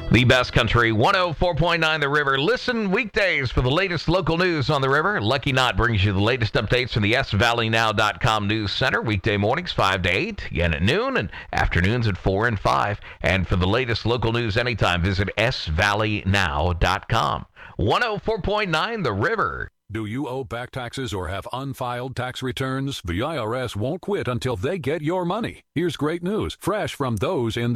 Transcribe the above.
The best country, 104.9 The River. Listen weekdays for the latest local news on the river. Lucky Knot brings you the latest updates from the SValleyNow.com News Center. Weekday mornings, 5 to 8, again at noon, and afternoons at 4 and 5. And for the latest local news anytime, visit SValleyNow.com. 104.9 The River. Do you owe back taxes or have unfiled tax returns? The IRS won't quit until they get your money. Here's great news, fresh from those in